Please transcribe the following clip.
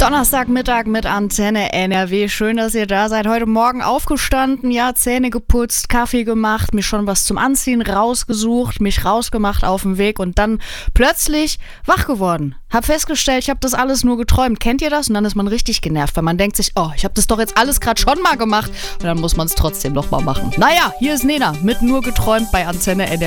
Donnerstagmittag mit Antenne NRW. Schön, dass ihr da seid. Heute Morgen aufgestanden, ja, Zähne geputzt, Kaffee gemacht, mir schon was zum Anziehen rausgesucht, mich rausgemacht auf dem Weg und dann plötzlich wach geworden. Hab festgestellt, ich habe das alles nur geträumt. Kennt ihr das? Und dann ist man richtig genervt, weil man denkt sich, oh, ich habe das doch jetzt alles gerade schon mal gemacht und dann muss man es trotzdem noch mal machen. Naja, hier ist Nena mit Nur geträumt bei Antenne NRW.